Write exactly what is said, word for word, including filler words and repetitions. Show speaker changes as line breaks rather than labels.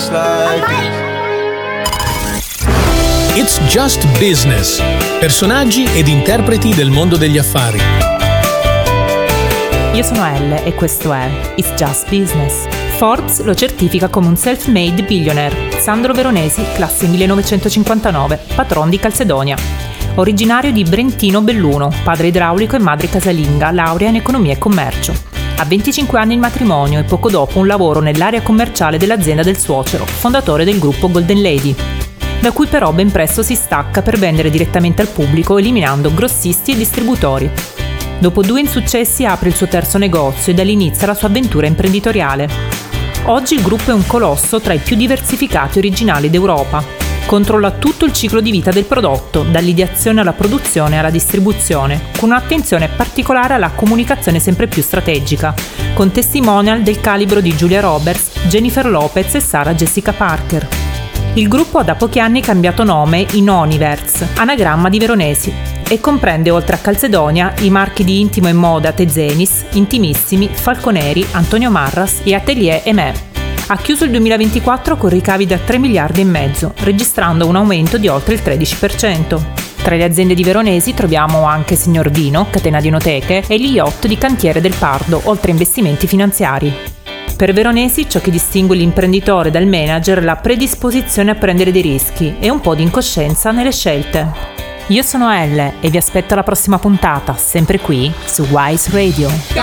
just like this.
It's Just Business. Personaggi ed interpreti del mondo degli affari.
Io sono Elle e questo è It's Just Business. Forbes lo certifica come un self-made billionaire. Sandro Veronesi, classe millenovecentocinquantanove, patron di Calzedonia. Originario di Brentino Belluno, padre idraulico e madre casalinga, laurea in economia e commercio. A venticinque anni il matrimonio e poco dopo un lavoro nell'area commerciale dell'azienda del suocero, fondatore del gruppo Golden Lady, da cui però ben presto si stacca per vendere direttamente al pubblico, eliminando grossisti e distributori. Dopo due insuccessi apre il suo terzo negozio e da lì inizia la sua avventura imprenditoriale. Oggi il gruppo è un colosso tra i più diversificati e originali d'Europa. Controlla tutto il ciclo di vita del prodotto, dall'ideazione alla produzione alla distribuzione, con un'attenzione particolare alla comunicazione sempre più strategica, con testimonial del calibro di Julia Roberts, Jennifer Lopez e Sarah Jessica Parker. Il gruppo ha da pochi anni cambiato nome in Oniverse, anagramma di Veronesi, e comprende oltre a Calzedonia i marchi di Intimo e Moda Tezenis, Intimissimi, Falconeri, Antonio Marras e Atelier Emè. Ha chiuso il duemilaventiquattro con ricavi da tre miliardi e mezzo, registrando un aumento di oltre il tredici per cento. Tra le aziende di Veronesi troviamo anche Signor Vino, catena di enoteche, e gli yacht di Cantiere del Pardo, oltre a investimenti finanziari. Per Veronesi ciò che distingue l'imprenditore dal manager è la predisposizione a prendere dei rischi e un po' di incoscienza nelle scelte. Io sono Elle e vi aspetto alla prossima puntata, sempre qui su Wise Radio.